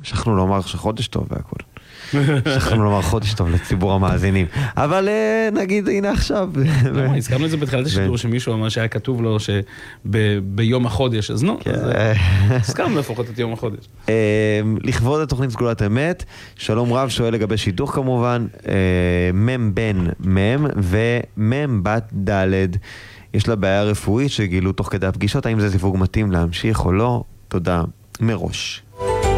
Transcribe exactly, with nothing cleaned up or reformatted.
שכחנו לומר שחודש טוב והכל. שכחנו לומר חודש טוב לציבור המאזינים. אבל נגיד, הנה עכשיו. הזכרנו את זה בתחילת השידור, שמישהו אמר שהיה כתוב לו שביום החודש, אז נו, הזכרנו לפחות את יום החודש. לכבוד התוכנית סגולת אמת, שלום רב שואל לגבי שידוך כמובן, מם בן מם ומם בת דלת. יש לה בעיה רפואית שגילו תוך כדי הפגישות, האם זה זיווג מתאים להמשיך או לא? תודה מראש.